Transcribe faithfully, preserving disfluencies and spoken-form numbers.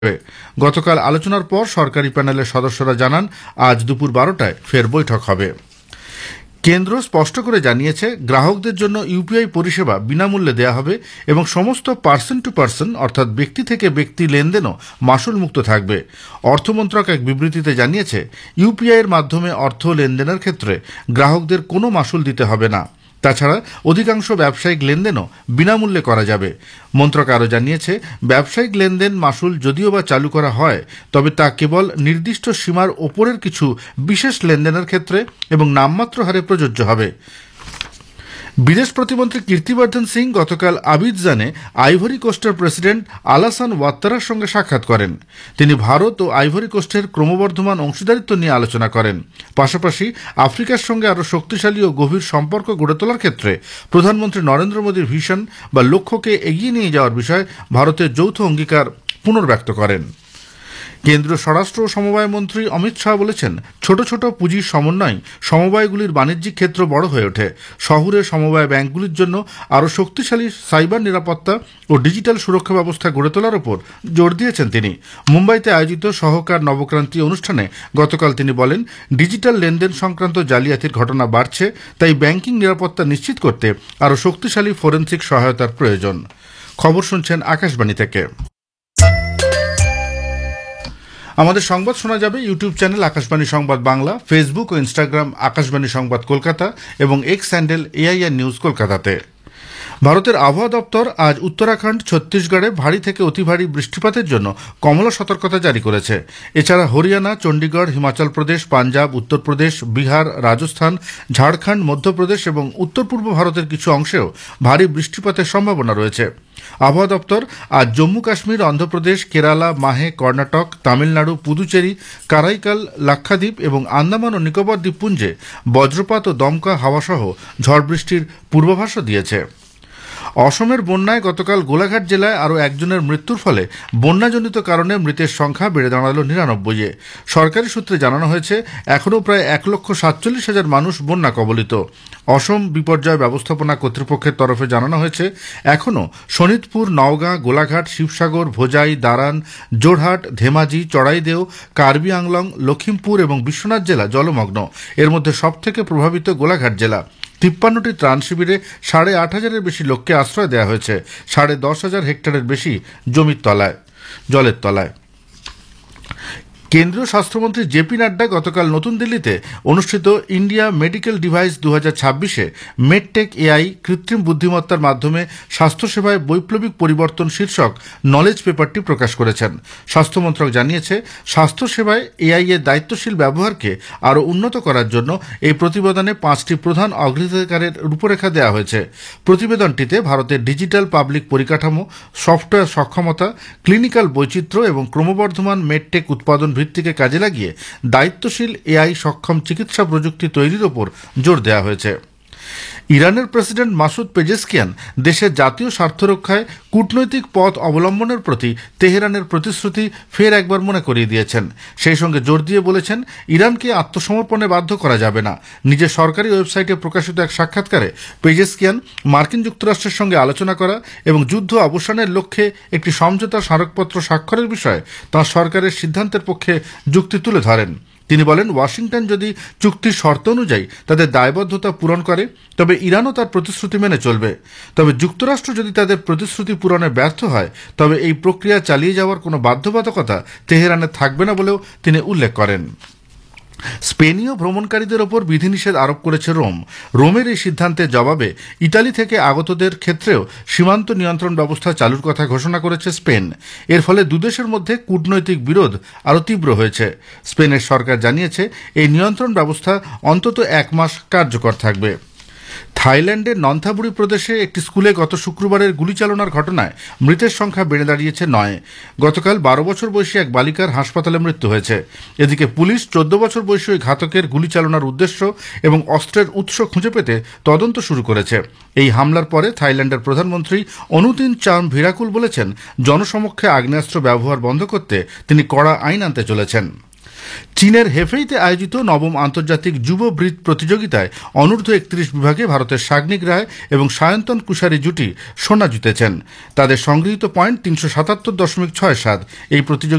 গতকাল আলোচনার পর সরকারি প্যানেলের সদস্যরা জানান আজ দুপুর বারোটায় ফের বৈঠক হবে। কেন্দ্র স্পষ্ট করে জানিয়েছে গ্রাহকদের জন্য ইউপিআই পরিষেবা বিনামূল্যে দেয়া হবে এবং সমস্ত পার্সন টু পার্সন অর্থাৎ ব্যক্তি থেকে ব্যক্তি লেনদেনও মাসুল মুক্ত থাকবে। অর্থমন্ত্রক এক বিবৃতিতে জানিয়েছে ইউপিআই এর মাধ্যমে অর্থ লেনদেনের ক্ষেত্রে গ্রাহকদের কোনো মাসুল দিতে হবে না। তাছাড়া অধিকাংশ ব্যবসায়িক লেনদেনও বিনামূল্যে করা যাবে। মন্ত্রক আরও জানিয়েছে ব্যবসায়িক লেনদেন মাসুল যদিও বা চালু করা হয় তবে তা কেবল নির্দিষ্ট সীমার ওপরের কিছু বিশেষ লেনদেনের ক্ষেত্রে এবং নামমাত্র হারে প্রযোজ্য হবে। বিদেশ প্রতিমন্ত্রী কীর্তিবর্ধন সিং গতকাল আবিদজানে আইভরি কোস্টের প্রেসিডেন্ট আলাসান ওয়াত্তারার সঙ্গে সাক্ষাৎ করেন। তিনি ভারত ও আইভরি কোস্টের ক্রমবর্ধমান অংশীদারিত্ব নিয়ে আলোচনা করেন। পাশাপাশি আফ্রিকার সঙ্গে আরও শক্তিশালী ও গভীর সম্পর্ক গড়ে তোলার ক্ষেত্রে প্রধানমন্ত্রী নরেন্দ্র মোদীর ভিশন বা লক্ষ্যকে এগিয়ে নিয়ে যাওয়ার বিষয়ে ভারতের যৌথ অঙ্গীকার পুনর্ব্যক্ত করেন। কেন্দ্রীয় স্বরাষ্ট্র ও সমবায় মন্ত্রী অমিত শাহ বলেছেন ছোট ছোট পুঁজির সমন্বয় সমবায়গুলির বাণিজ্যিক ক্ষেত্র বড় হয়ে ওঠে। শহুরে সমবায় ব্যাংকগুলির জন্য আরও শক্তিশালী সাইবার নিরাপত্তা ও ডিজিটাল সুরক্ষা ব্যবস্থা গড়ে তোলার উপর জোর দিয়েছেন তিনি। মুম্বাইতে আয়োজিত সহকার নবক্রান্তি অনুষ্ঠানে গতকাল তিনি বলেন ডিজিটাল লেনদেন সংক্রান্ত জালিয়াতির ঘটনা বাড়ছে, তাই ব্যাংকিং নিরাপত্তা নিশ্চিত করতে আরও শক্তিশালী ফরেনসিক সহায়তার প্রয়োজন। খবর শুনছেন আকাশবাণী থেকে। আমাদের সংবাদ শোনা যাবে ইউটিউব চ্যানেল আকাশবাণী সংবাদ বাংলা, ফেসবুক ও ইনস্টাগ্রাম আকাশবাণী সংবাদ কলকাতা এবং এক্স হ্যান্ডেল এআইআর নিউজ কলকাতাতে। ভারতের আবহাওয়া দপ্তর আজ উত্তরাখণ্ড, ছত্তিশগড়ে ভারী থেকে অতি ভারী বৃষ্টিপাতের জন্য কমলা সতর্কতা জারি করেছে। এছাড়া হরিয়ানা, চণ্ডীগড়, হিমাচল প্রদেশ, পাঞ্জাব, উত্তরপ্রদেশ, বিহার, রাজস্থান, ঝাড়খণ্ড, মধ্যপ্রদেশ এবং উত্তর পূর্ব ভারতের কিছু অংশেও ভারী বৃষ্টিপাতের সম্ভাবনা রয়েছে। আবহাওয়া দপ্তর আজ জম্মু কাশ্মীর, অন্ধ্রপ্রদেশ, কেরালা, মাহে, কর্ণাটক, তামিলনাড়ু, পুদুচেরি, কারাইকাল, লাক্ষাদ্বীপ এবং আন্দামান ও নিকোবর দ্বীপপুঞ্জে বজ্রপাত ও দমকা হাওয়াসহ ঝড় বৃষ্টির পূর্বাভাসও দিয়েছে। অসমের বন্যায় গতকাল গোলাঘাট জেলায় আরও একজনের মৃত্যুর ফলে বন্যাজনিত কারণে মৃতের সংখ্যা বেড়ে দাঁড়ালো নিরানব্বইয়ে। সরকারি সূত্রে জানানো হয়েছে এখনও প্রায় এক লক্ষ সাতচল্লিশ হাজার মানুষ বন্যা কবলিত। অসম বিপর্যয় ব্যবস্থাপনা কর্তৃপক্ষের তরফে জানানো হয়েছে এখনও শোনিতপুর, নওগাঁ, গোলাঘাট, শিবসাগর, ভোজাই, দারান, জোরহাট, ধেমাজি, চড়াইদেও, কার্বি আংলং, লখিমপুর এবং বিশ্বনাথ জেলা জলমগ্ন। এর মধ্যে সবথেকে প্রভাবিত গোলাঘাট জেলা। তিপ্পান্নটি ত্রাণ শিবিরে সাড়ে আট হাজারের বেশি লোককে আশ্রয় দেওয়া হয়েছে সাড়ে দশ হাজার হেক্টরের বেশি জমির তলায় জলের তলায়। কেন্দ্রীয় স্বাস্থ্যমন্ত্রী জেপি নাড্ডা গতকাল নতুন দিল্লিতে অনুষ্ঠিত ইন্ডিয়া মেডিকেল ডিভাইস দু হাজার ছাব্বিশে মেডটেক এআই কৃত্রিম বুদ্ধিমত্তার মাধ্যমে স্বাস্থ্যসেবায় বৈপ্লবিক পরিবর্তন শীর্ষক নলেজ পেপারটি প্রকাশ করেছেন। স্বাস্থ্যমন্ত্রক জানিয়েছে স্বাস্থ্যসেবায় এআই এর দায়িত্বশীল ব্যবহারকে আরও উন্নত করার জন্য এই প্রতিবেদনে পাঁচটি প্রধান অগ্রাধিকারের রূপরেখা দেওয়া হয়েছে। প্রতিবেদনটিতে ভারতের ডিজিটাল পাবলিক পরিকাঠামো, সফটওয়্যার সক্ষমতা, ক্লিনিক্যাল বৈচিত্র্য এবং ক্রমবর্ধমান মেডটেক উৎপাদন ভিত্তিকে কাজে লাগিয়ে দায়িত্বশীল এআই সক্ষম চিকিৎসা প্রযুক্তি তৈরির ওপর জোর দেওয়া হয়েছে। ইরানের প্রেসিডেন্ট মাসুদ পেজেশকিয়ান দেশের জাতীয় স্বার্থ রক্ষায় কূটনৈতিক পথ অবলম্বনের প্রতি তেহরানের প্রতিশ্রুতি ফের একবার মনে করিয়ে দিয়েছেন। সেই সঙ্গে জোর দিয়ে বলেছেন ইরানকে আত্মসমর্পণে বাধ্য করা যাবে না। নিজের সরকারি ওয়েবসাইটে প্রকাশিত এক সাক্ষাৎকারে পেজেশকিয়ান মার্কিন যুক্তরাষ্ট্রের সঙ্গে আলোচনা করা এবং যুদ্ধ অবসানের লক্ষ্যে একটি সমঝোতা স্মারকপত্র স্বাক্ষরের বিষয়ে তাঁর সরকারের সিদ্ধান্তের পক্ষে যুক্তি তুলে ধরেন। তিনি বলেন ওয়াশিংটন যদি চুক্তির শর্ত অনুযায়ী তাদের দায়বদ্ধতা পূরণ করে তবে ইরানও তার প্রতিশ্রুতি মেনে চলবে। তবে যুক্তরাষ্ট্র যদি তাদের প্রতিশ্রুতি পূরণে ব্যর্থ হয় তবে এই প্রক্রিয়া চালিয়ে যাওয়ার কোনো বাধ্যবাধকতা তেহরানের থাকবে না বলেও তিনি উল্লেখ করেন। স্পেনীয় ভ্রমণকারীদের ওপর বিধিনিষেধ আরোপ করেছে রোম। রোমের এই সিদ্ধান্তের জবাবে ইতালি থেকে আগতদের ক্ষেত্রেও সীমান্ত নিয়ন্ত্রণ ব্যবস্থা চালুর কথা ঘোষণা করেছে স্পেন। এর ফলে দুদেশের মধ্যে কূটনৈতিক বিরোধ আরও তীব্র হয়েছে। স্পেনের সরকার জানিয়েছে এই নিয়ন্ত্রণ ব্যবস্থা অন্তত এক মাস কার্যকর থাকবে। থাইল্যান্ডের নন্থাবুরি প্রদেশে একটি স্কুলে গত শুক্রবারের গুলি চালনার ঘটনায় মৃতের সংখ্যা বেড়ে দাঁড়িয়েছে নয়। গতকাল বারো বছর বয়সী এক বালিকার হাসপাতালে মৃত্যু হয়েছে। এদিকে পুলিশ চোদ্দ বছর বয়সী ওই ঘাতকের গুলি চালনার উদ্দেশ্য এবং অস্ত্রের উৎস খুঁজে পেতে তদন্ত শুরু করেছে। এই হামলার পরে থাইল্যান্ডের প্রধানমন্ত্রী অনুতিন চার্ম ভিরাকুল বলেছেন জনসমক্ষে আগ্নেয়াস্ত্র ব্যবহার বন্ধ করতে তিনি কড়া আইন আনতে চলেছেন। চীনের হেফেইতে আয়োজিত নবম আন্তর্জাতিক যুব ব্রিজ প্রতিযোগিতায় অনূর্ধ্ব একত্রিশ বিভাগে ভারতের সাগ্নিক রায় এবং সায়ন্তন কুশারি জুটি সোনা জিতেছেন। তাদের সংগৃহীত পয়েন্ট তিনশো সাতাত্তর দশমিক ছয় সাত। এই প্রতিযোগিতা